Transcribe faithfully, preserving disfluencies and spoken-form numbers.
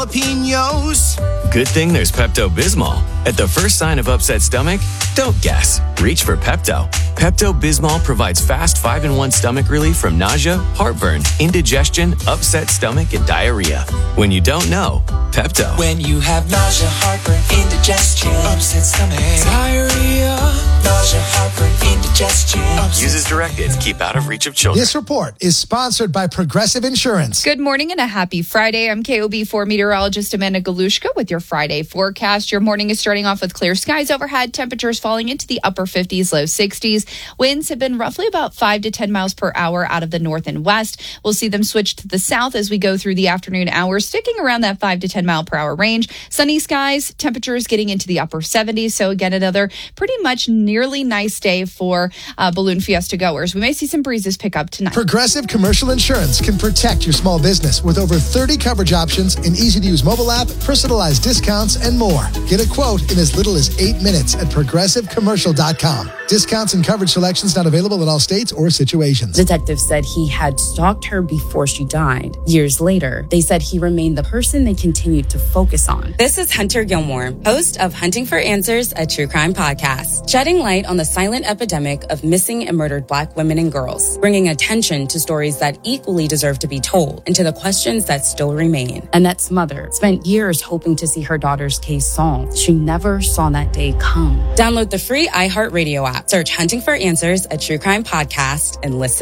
Jalapenos. Good thing there's Pepto-Bismol. At the first sign of upset stomach, don't guess. Reach for Pepto. Pepto-Bismol provides fast five in one stomach relief from nausea, heartburn, indigestion, upset stomach, and diarrhea. When you don't know, Pepto. When you have nausea, heartburn, indigestion, upset stomach, diarrhea, nausea, heartburn, indigestion. Use as directed. Keep out of reach of children. This report is sponsored by Progressive Insurance. Good morning and a happy Friday. I'm K O B four meteorologist Amanda Galushka with your Friday forecast. Your morning is starting off with clear skies overhead, temperatures falling into the upper fifties, low sixties. Winds have been roughly about five to ten miles per hour out of the north and west. We'll see them switch to the south as we go through the afternoon hours, sticking around that five to ten mile per hour range. Sunny skies, temperatures getting into the upper seventies. So again, another pretty much nearly nice day for uh, Balloon Fiesta goers. We may see some breezes pick up tonight. Progressive Commercial Insurance can protect your small business with over thirty coverage options, an easy-to-use mobile app, personalized discounts, and more. Get a quote in as little as eight minutes at progressive commercial dot com. Discounts and coverage selections not available in all states or situations. Detectives said he had stalked her before she died. Years later, they said he remained the person they continued to focus on. This is Hunter Gilmore, host of Hunting for Answers, a true crime podcast, shedding light on the silent epidemic of missing and murdered Black women and girls, bringing attention to stories that equally deserve to be told and to the questions that still remain. Annette's mother spent years hoping to see her daughter's case solved. She never saw that day come. Download the free iHeartRadio app. Search Hunting for Answers, a true crime podcast, and listen